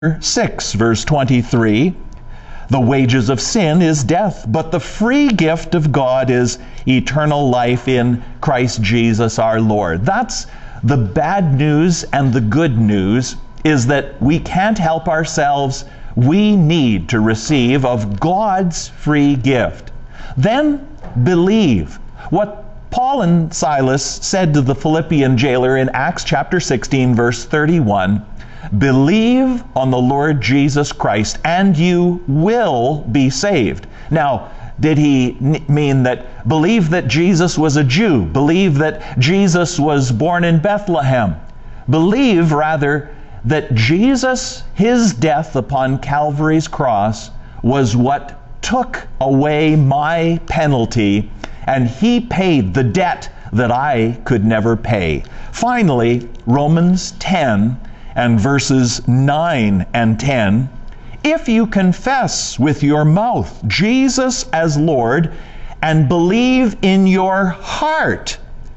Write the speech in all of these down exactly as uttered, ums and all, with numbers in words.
six, verse twenty-three, the wages of sin is death, but the free gift of God is eternal life in Christ Jesus our Lord. That's the bad news, and the good news is that we can't help ourselves. We need to receive of God's free gift. Then believe. What Paul and Silas said to the Philippian jailer in Acts chapter sixteen, verse thirty-one, believe on the Lord Jesus Christ and you will be saved. Now, did he n- mean that believe that Jesus was a Jew? Believe that Jesus was born in Bethlehem? Believe, rather, that Jesus, his death upon Calvary's cross, was what took away my penalty, and he paid the debt that I could never pay. Finally, Romans ten and verses nine and ten, if you confess with your mouth Jesus as Lord and believe in your heart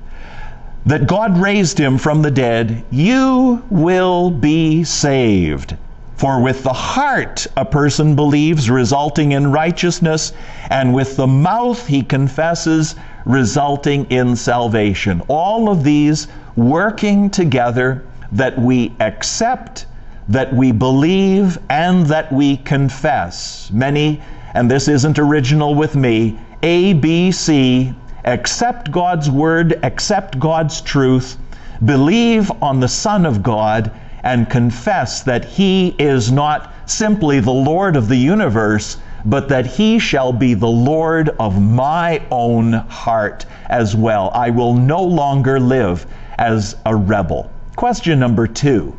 that God raised him from the dead, you will be saved. For with the heart a person believes, resulting in righteousness, and with the mouth he confesses, resulting in salvation. All of these working together, that we accept, that we believe, and that we confess. Many, and this isn't original with me, A, B, C, accept God's word, accept God's truth, believe on the Son of God, and confess that he is not simply the Lord of the universe, but that he shall be the Lord of my own heart as well. I will no longer live as a rebel. Question number two.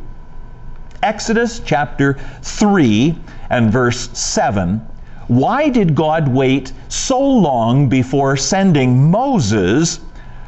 Exodus chapter three and verse seven. Why did God wait so long before sending Moses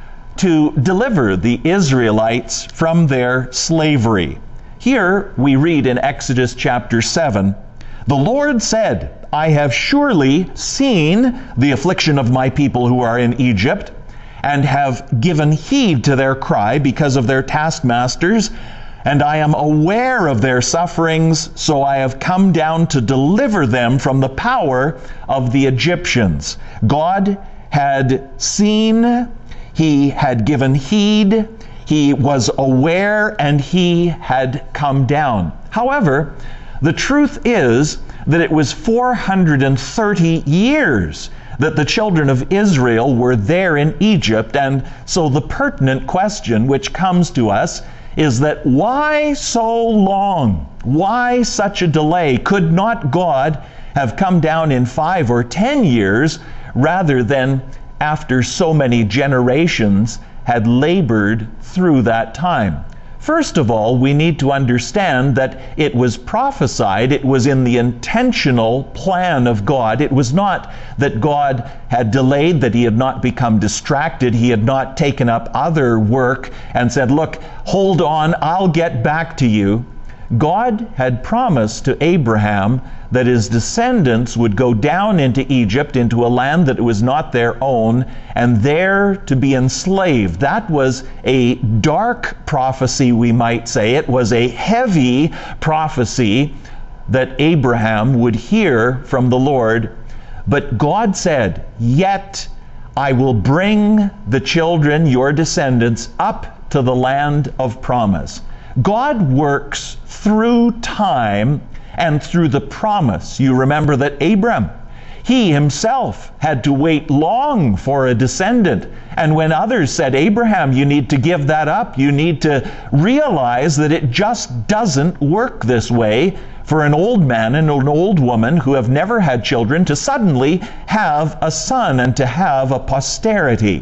to deliver the Israelites from their slavery? Here we read in Exodus chapter seven, the Lord said, I have surely seen the affliction of my people who are in Egypt, and have given heed to their cry because of their taskmasters, and I am aware of their sufferings, so I have come down to deliver them from the power of the Egyptians. God had seen, he had given heed, he was aware, and he had come down. However, the truth is that it was four hundred thirty years that the children of Israel were there in Egypt, and so the pertinent question which comes to us is that why so long? Why such a delay? Could not God have come down in five or ten years rather than after so many generations had labored through that time? First of all, we need to understand that it was prophesied, it was in the intentional plan of God. It was not that God had delayed, that he had not become distracted, he had not taken up other work and said, look, hold on, I'll get back to you. God had promised to Abraham that his descendants would go down into Egypt, into a land that was not their own, and there to be enslaved. That was a dark prophecy, we might say. It was a heavy prophecy that Abraham would hear from the Lord. But God said, yet I will bring the children, your descendants, up to the land of promise. God works through time and through the promise. You remember that Abram, he himself had to wait long for a descendant. And when others said, Abraham, you need to give that up, you need to realize that it just doesn't work this way for an old man and an old woman who have never had children to suddenly have a son and to have a posterity.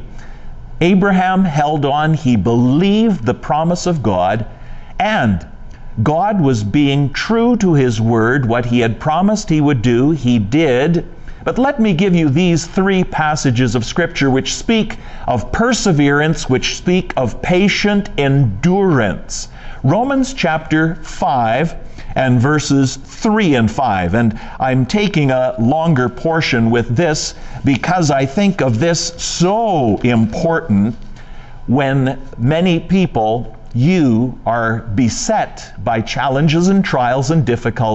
Abraham held on, he believed the promise of God, and God was being true to his word. What he had promised he would do, he did. But let me give you these three passages of Scripture which speak of perseverance, which speak of patient endurance. Romans chapter five and verses three and five. And I'm taking a longer portion with this because I think of this so important when many people you are beset by challenges and trials and difficulties,